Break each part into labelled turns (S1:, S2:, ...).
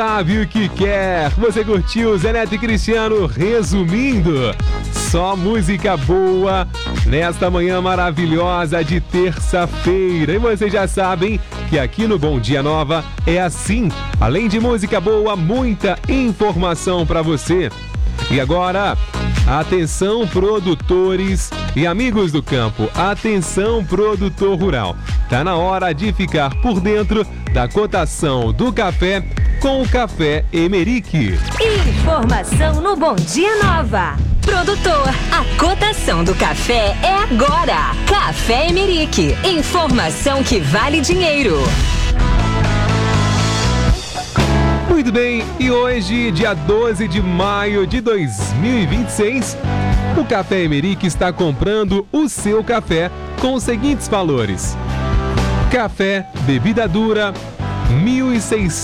S1: Sabe o que quer? Você curtiu Zé Neto e Cristiano resumindo? Só música boa nesta manhã maravilhosa de terça-feira. E vocês já sabem que aqui no Bom Dia Nova é assim. Além de música boa, muita informação para você. E agora, atenção produtores e amigos do campo, atenção produtor rural. Tá na hora de ficar por dentro da cotação do café com o Café Emerick.
S2: Informação no Bom Dia Nova. Produtor, a cotação do café é agora. Café Emerick. Informação que vale dinheiro.
S1: Muito bem, e hoje, dia 12 de maio de 2026, o Café Emerick está comprando o seu café com os seguintes valores. Café, bebida dura, R$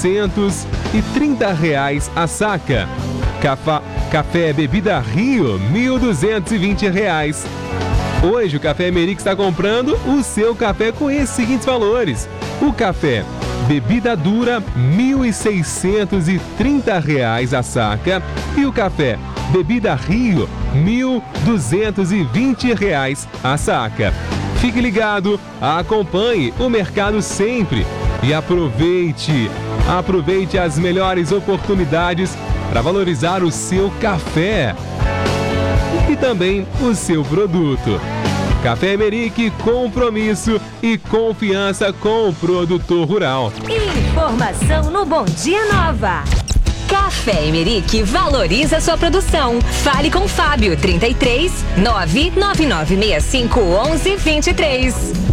S1: 1.630 a saca. Café Bebida Rio, R$ 1.220. Hoje o Café Emerick está comprando o seu café com esses seguintes valores. O café Bebida Dura, R$ 1.630 a saca. E o café Bebida Rio, R$ 1.220 a saca. Fique ligado, acompanhe o mercado sempre e aproveite as melhores oportunidades para valorizar o seu café e também o seu produto. Café Emerick, compromisso e confiança com o produtor rural.
S2: Informação no Bom Dia Nova. Café Emerick valoriza sua produção. Fale com Fábio, 33 99965 1123.